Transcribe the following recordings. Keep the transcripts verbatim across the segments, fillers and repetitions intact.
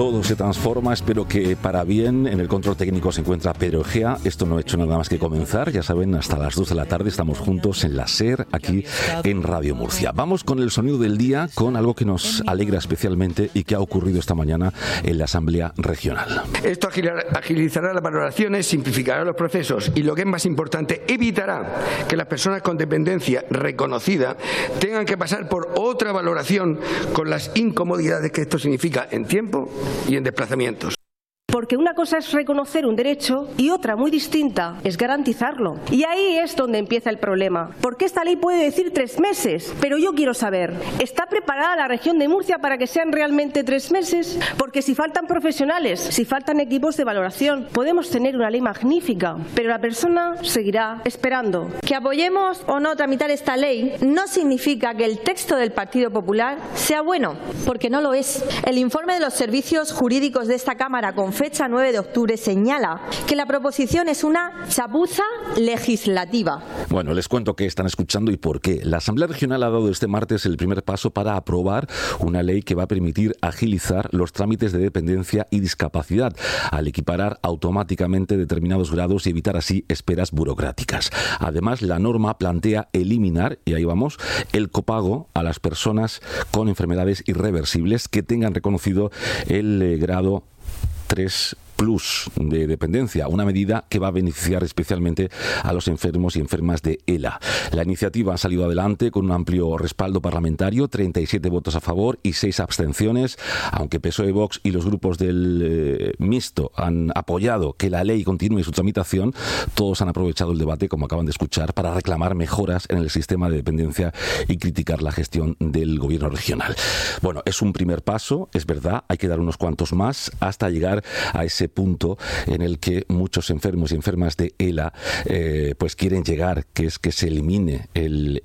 Todo se transforma, espero que para bien. En el control técnico se encuentra Pedro Egea. Esto no ha hecho nada más que comenzar. Ya saben, hasta las dos de la tarde estamos juntos en la SER, aquí en Radio Murcia. Vamos con el sonido del día, con algo que nos alegra especialmente y que ha ocurrido esta mañana en la Asamblea Regional. Esto agilizará las valoraciones, simplificará los procesos y, lo que es más importante, evitará que las personas con dependencia reconocida tengan que pasar por otra valoración con las incomodidades que esto significa en tiempo y en desplazamientos. Porque una cosa es reconocer un derecho y otra, muy distinta, es garantizarlo. Y ahí es donde empieza el problema. Porque esta ley puede decir tres meses, pero yo quiero saber, ¿está preparada la región de Murcia para que sean realmente tres meses? Porque si faltan profesionales, si faltan equipos de valoración, podemos tener una ley magnífica, pero la persona seguirá esperando. Que apoyemos o no tramitar esta ley no significa que el texto del Partido Popular sea bueno, porque no lo es. El informe de los servicios jurídicos de esta Cámara con fecha nueve de octubre señala que la proposición es una chapuza legislativa. Bueno, les cuento qué están escuchando y por qué. La Asamblea Regional ha dado este martes el primer paso para aprobar una ley que va a permitir agilizar los trámites de dependencia y discapacidad al equiparar automáticamente determinados grados y evitar así esperas burocráticas. Además, la norma plantea eliminar, y ahí vamos, el copago a las personas con enfermedades irreversibles que tengan reconocido el eh, grado tres plus de dependencia, una medida que va a beneficiar especialmente a los enfermos y enfermas de E L A. La iniciativa ha salido adelante con un amplio respaldo parlamentario, treinta y siete votos a favor y seis abstenciones, aunque P S O E, Vox y los grupos del eh, mixto han apoyado que la ley continúe su tramitación. Todos han aprovechado el debate, como acaban de escuchar, para reclamar mejoras en el sistema de dependencia y criticar la gestión del gobierno regional. Bueno, es un primer paso, es verdad, hay que dar unos cuantos más hasta llegar a ese punto en el que muchos enfermos y enfermas de E L A eh, pues quieren llegar, que es que se elimine el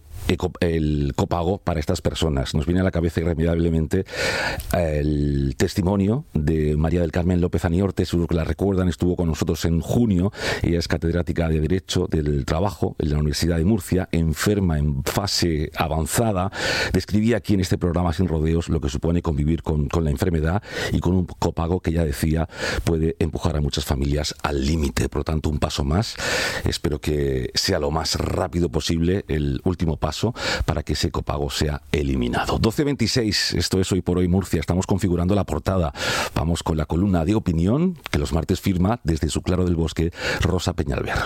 el copago para estas personas. Nos viene a la cabeza irremediablemente el testimonio de María del Carmen López Aniorte, seguro que la recuerdan, estuvo con nosotros en junio. Ella es catedrática de Derecho del Trabajo en la Universidad de Murcia, enferma en fase avanzada. Describía aquí en este programa Sin Rodeos lo que supone convivir con, con la enfermedad y con un copago que, ya decía, puede empujar a muchas familias al límite. Por lo tanto, un paso más. Espero que sea lo más rápido posible el último paso para que ese copago sea eliminado. doce veintiséis, esto es Hoy por Hoy Murcia. Estamos configurando la portada. Vamos con la columna de opinión que los martes firma desde su Claro del Bosque Rosa Peñalver.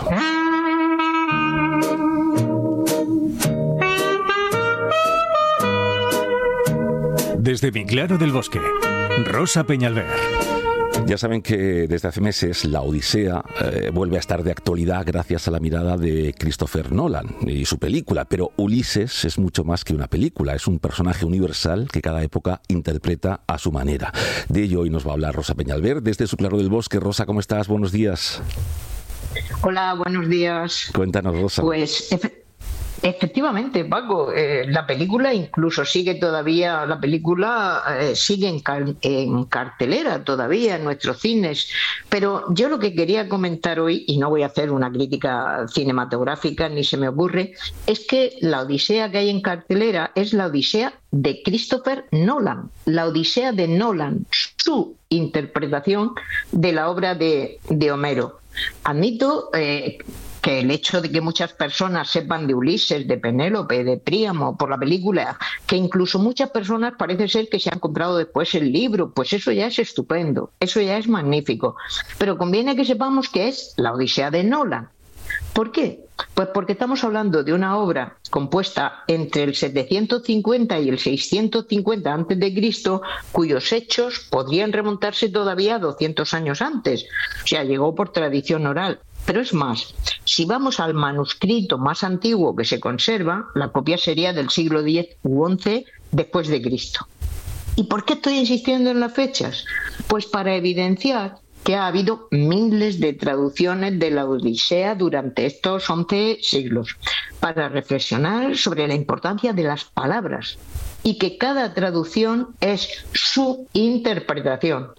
Desde mi Claro del Bosque, Rosa Peñalver. Ya saben que desde hace meses la Odisea eh, vuelve a estar de actualidad gracias a la mirada de Christopher Nolan y su película, pero Ulises es mucho más que una película, es un personaje universal que cada época interpreta a su manera. De ello hoy nos va a hablar Rosa Peñalver desde su Claro del Bosque. Rosa, ¿cómo estás? Buenos días. Hola, buenos días. Cuéntanos, Rosa. Pues efe- efectivamente, Paco, eh, la película incluso sigue todavía, la película eh, sigue en, car- en cartelera todavía en nuestros cines, pero yo lo que quería comentar hoy, y no voy a hacer una crítica cinematográfica ni se me ocurre, es que la Odisea que hay en cartelera es la Odisea de Christopher Nolan, la Odisea de Nolan, su interpretación de la obra de, de Homero. Admito eh, que el hecho de que muchas personas sepan de Ulises, de Penélope, de Príamo por la película, que incluso muchas personas parece ser que se han comprado después el libro, pues eso ya es estupendo, eso ya es magnífico. Pero conviene que sepamos que es la Odisea de Nolan. ¿Por qué? Pues porque estamos hablando de una obra compuesta entre el setecientos cincuenta y el seiscientos cincuenta antes de Cristo, cuyos hechos podrían remontarse todavía a doscientos años antes. O sea, llegó por tradición oral. Pero es más, si vamos al manuscrito más antiguo que se conserva, la copia sería del siglo diez u once después de Cristo. ¿Y por qué estoy insistiendo en las fechas? Pues para evidenciar que ha habido miles de traducciones de la Odisea durante estos once siglos, para reflexionar sobre la importancia de las palabras y que cada traducción es su interpretación.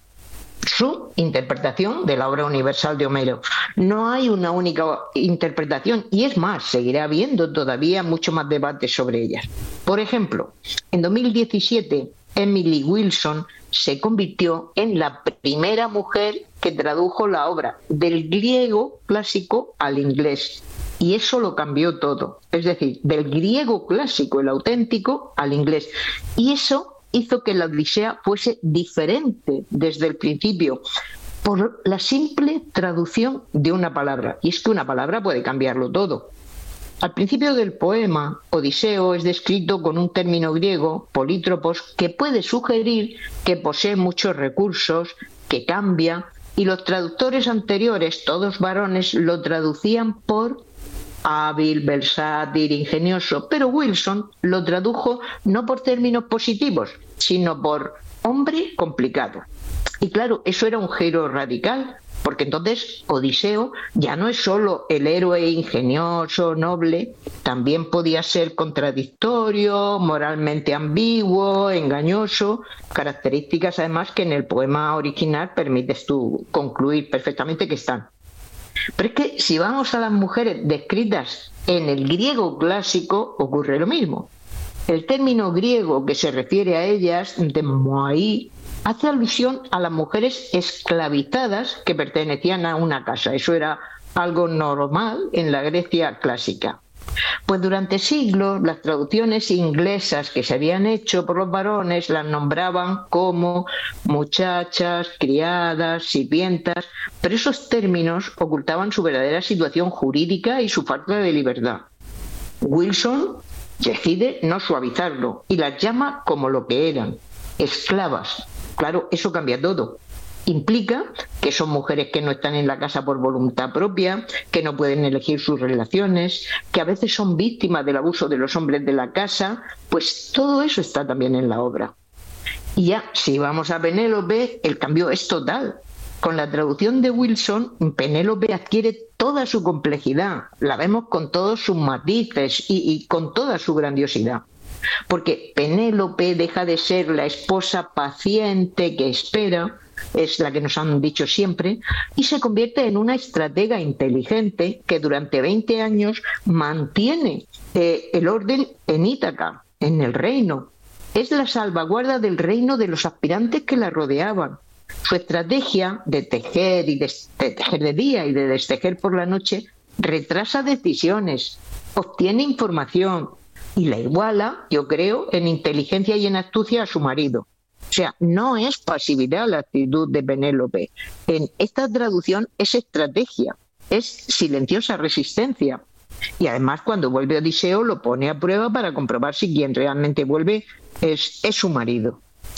Su interpretación de la obra universal de Homero. No hay una única interpretación y es más, seguirá habiendo todavía mucho más debate sobre ellas. Por ejemplo, en dos mil diecisiete Emily Wilson se convirtió en la primera mujer que tradujo la obra del griego clásico al inglés. Y eso lo cambió todo. Es decir, del griego clásico, el auténtico, al inglés. Y eso hizo que la Odisea fuese diferente desde el principio, por la simple traducción de una palabra. Y es que una palabra puede cambiarlo todo. Al principio del poema, Odiseo es descrito con un término griego, polítropos, que puede sugerir que posee muchos recursos, que cambia, y los traductores anteriores, todos varones, lo traducían por hábil, versátil, ingenioso, pero Wilson lo tradujo no por términos positivos, sino por hombre complicado. Y claro, eso era un giro radical, porque entonces Odiseo ya no es solo el héroe ingenioso, noble, también podía ser contradictorio, moralmente ambiguo, engañoso, características además que en el poema original permites tú concluir perfectamente que están. Pero es que si vamos a las mujeres descritas en el griego clásico, ocurre lo mismo. El término griego que se refiere a ellas, de moai, hace alusión a las mujeres esclavizadas que pertenecían a una casa. Eso era algo normal en la Grecia clásica. Pues durante siglos las traducciones inglesas que se habían hecho por los varones las nombraban como muchachas, criadas, sirvientas, pero esos términos ocultaban su verdadera situación jurídica y su falta de libertad. Wilson decide no suavizarlo y las llama como lo que eran, esclavas. Claro, eso cambia todo. Implica que son mujeres que no están en la casa por voluntad propia, que no pueden elegir sus relaciones, que a veces son víctimas del abuso de los hombres de la casa, pues todo eso está también en la obra. Y ya, si vamos a Penélope, el cambio es total. Con la traducción de Wilson, Penélope adquiere toda su complejidad, la vemos con todos sus matices y, y con toda su grandiosidad. Porque Penélope deja de ser la esposa paciente que espera, es la que nos han dicho siempre, y se convierte en una estratega inteligente que durante veinte años mantiene eh, el orden en Ítaca, en el reino. Es la salvaguarda del reino de los aspirantes que la rodeaban. Su estrategia de tejer y de, de tejer de día y de destejer por la noche retrasa decisiones, obtiene información y la iguala, yo creo, en inteligencia y en astucia a su marido. O sea, no es pasividad la actitud de Penélope. En esta traducción es estrategia, es silenciosa resistencia. Y además, cuando vuelve Odiseo, lo pone a prueba para comprobar si quien realmente vuelve es, es su marido.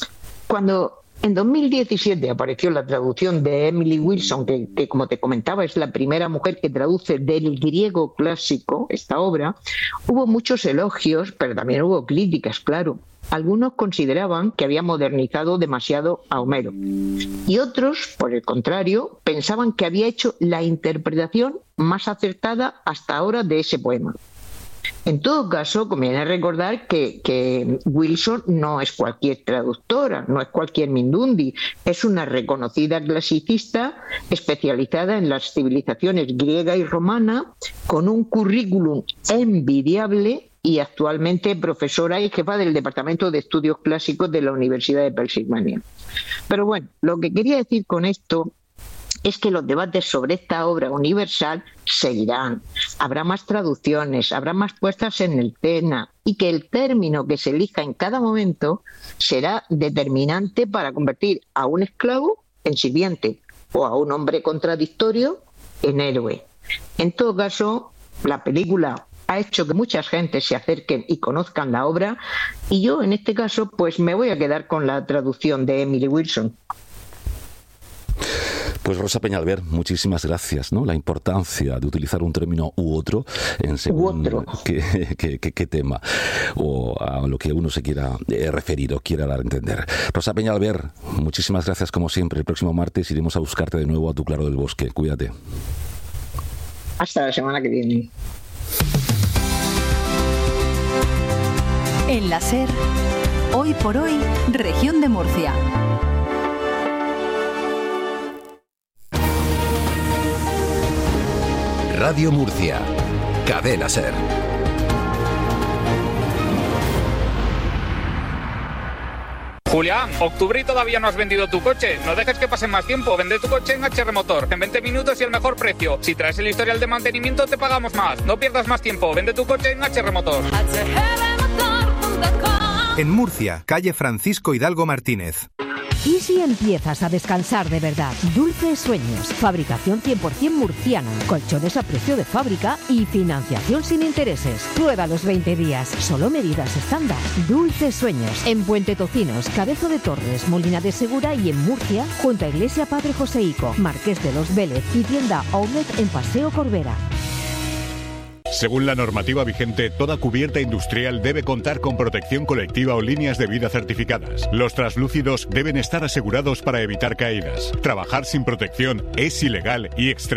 Cuando en dos mil diecisiete apareció la traducción de Emily Wilson, que, que como te comentaba es la primera mujer que traduce del griego clásico esta obra, hubo muchos elogios, pero también hubo críticas, claro. Algunos consideraban que había modernizado demasiado a Homero y otros, por el contrario, pensaban que había hecho la interpretación más acertada hasta ahora de ese poema. En todo caso, conviene recordar que, que Wilson no es cualquier traductora, no es cualquier Mindundi, es una reconocida clasicista especializada en las civilizaciones griega y romana, con un currículum envidiable y actualmente profesora y jefa del Departamento de Estudios Clásicos de la Universidad de Pensilvania. Pero bueno, lo que quería decir con esto es que los debates sobre esta obra universal seguirán. Habrá más traducciones, habrá más puestas en escena y que el término que se elija en cada momento será determinante para convertir a un esclavo en sirviente o a un hombre contradictorio en héroe. En todo caso, la película ha hecho que mucha gente se acerquen y conozcan la obra y yo en este caso pues me voy a quedar con la traducción de Emily Wilson. Pues Rosa Peñalver, muchísimas gracias, ¿no? La importancia de utilizar un término u otro en según otro. Qué, qué, qué, qué tema o a lo que uno se quiera eh, referir o quiera dar a entender. Rosa Peñalver, muchísimas gracias como siempre. El próximo martes iremos a buscarte de nuevo a tu Claro del Bosque. Cuídate. Hasta la semana que viene. En la SER, hoy por hoy, Región de Murcia. Radio Murcia, Cadena SER. Julián, octubre y todavía no has vendido tu coche. No dejes que pase más tiempo. Vende tu coche en H R Motor. En veinte minutos y el mejor precio. Si traes el historial de mantenimiento, te pagamos más. No pierdas más tiempo. Vende tu coche en H R Motor. En Murcia, calle Francisco Hidalgo Martínez. ¿Y si empiezas a descansar de verdad? Dulces Sueños, fabricación cien por ciento murciana, colchones a precio de fábrica y financiación sin intereses. Prueba los veinte días, solo medidas estándar. Dulces Sueños, en Puente Tocinos, Cabezo de Torres, Molina de Segura y en Murcia, junto a Iglesia Padre Joseico, Marqués de los Vélez y tienda Outlet en Paseo Corbera. Según la normativa vigente, toda cubierta industrial debe contar con protección colectiva o líneas de vida certificadas. Los translúcidos deben estar asegurados para evitar caídas. Trabajar sin protección es ilegal y extremo.